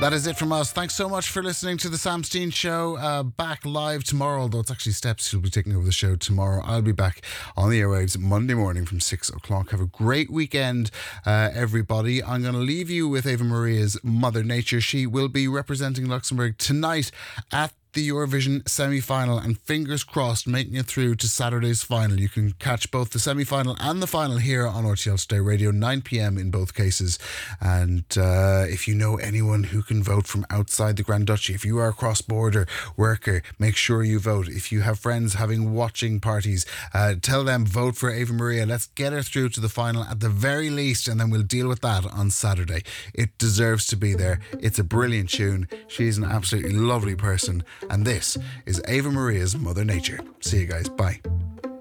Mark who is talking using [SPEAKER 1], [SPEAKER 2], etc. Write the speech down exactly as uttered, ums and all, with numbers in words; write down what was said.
[SPEAKER 1] That is it from us. Thanks so much for listening to the Sam Steen Show. Uh, back live tomorrow, although it's actually Steps who'll be taking over the show tomorrow. I'll be back on the airwaves Monday morning from six o'clock. Have a great weekend, uh, everybody. I'm going to leave you with Ava Maria's Mother Nature. She will be representing Luxembourg tonight at the Eurovision semi-final, and fingers crossed making it through to Saturday's final. You can catch both the semi-final and the final here on R T L Today Radio, nine p.m. in both cases. And uh, if you know anyone who can vote from outside the Grand Duchy, if you are a cross-border worker, make sure you vote. If you have friends having watching parties, uh, tell them vote for Ava Maria. Let's get her through to the final at the very least, and then we'll deal with that on Saturday. It deserves to be there. It's a brilliant tune. She's an absolutely lovely person. And this is Ava Maria's Mother Nature. See you guys. Bye.